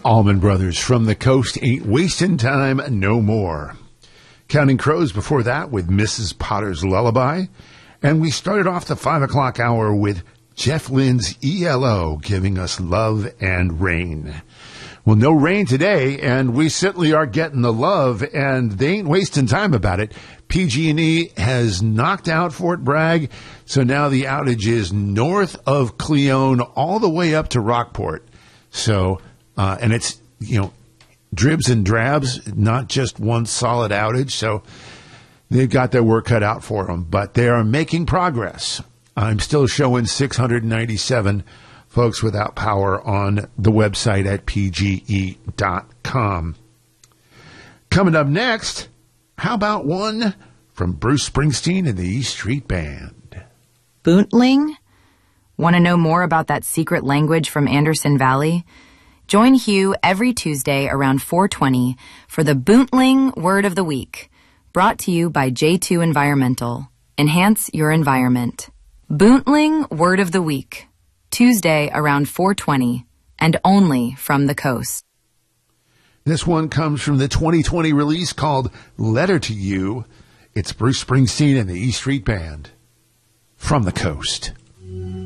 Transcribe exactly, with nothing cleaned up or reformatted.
Allman Brothers, From the Coast, Ain't Wasting Time No More. Counting Crows before that with Missus Potter's Lullaby. And we started off the five o'clock hour with Jeff Lynne's E L O giving us Love and Rain. Well, no rain today, and we certainly are getting the love, and they ain't wasting time about it. P G and E has knocked out Fort Bragg, so now the outage is north of Cleone all the way up to Rockport. So, uh, and it's, you know, dribs and drabs, not just one solid outage. So they've got their work cut out for them, but they are making progress. I'm still showing six hundred ninety-seven folks without power on the website at P G E dot com. Coming up next, how about one from Bruce Springsteen and the E Street Band? Boontling? Want to know more about that secret language from Anderson Valley? Join Hugh every Tuesday around four twenty for the Boontling Word of the Week, brought to you by J two Environmental. Enhance your environment. Boontling Word of the Week, Tuesday around four twenty, and only from the coast. This one comes from the twenty twenty release called Letter to You. It's Bruce Springsteen and the E Street Band, From the Coast.